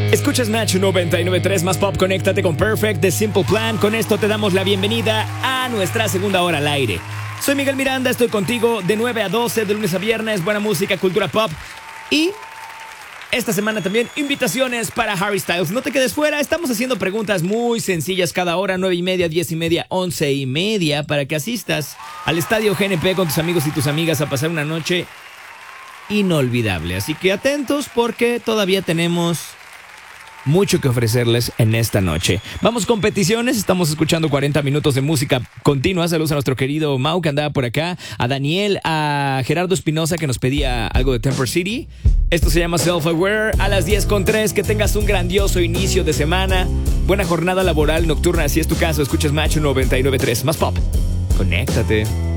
Escuchas Match 99.3 más pop, conéctate con Perfect de Simple Plan. Con esto te damos la bienvenida a nuestra segunda hora al aire. Soy Miguel Miranda, estoy contigo de 9 a 12, de lunes a viernes, buena música, cultura pop. Y esta semana también invitaciones para Harry Styles. No te quedes fuera, estamos haciendo preguntas muy sencillas cada hora, 9:30, 10:30, 11:30, para que asistas al Estadio GNP con tus amigos y tus amigas a pasar una noche inolvidable. Así que atentos porque todavía tenemos mucho que ofrecerles en esta noche. Vamos con peticiones, estamos escuchando 40 minutos de música continua. Saludos a nuestro querido Mau que andaba por acá, a Daniel, a Gerardo Espinosa que nos pedía algo de Temper City. Esto se llama Self-Aware a las 10:03. Que tengas un grandioso inicio de semana, buena jornada laboral nocturna, si es tu caso. Escuchas Match 99.3 más pop. Conéctate.